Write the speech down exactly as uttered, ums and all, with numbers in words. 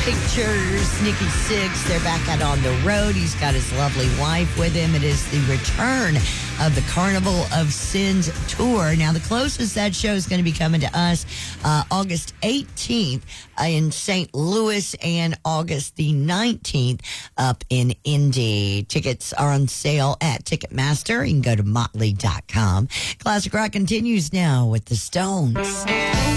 Pictures, Nikki Sixx. They're back out on the road. He's got his lovely wife with him. It is the return of the Carnival of Sins tour. Now, the closest that show is going to be coming to us uh, August eighteenth uh, in Saint Louis and August the nineteenth up in Indy. Tickets are on sale at Ticketmaster. You can go to motley dot com. Classic Rock continues now with the Stones.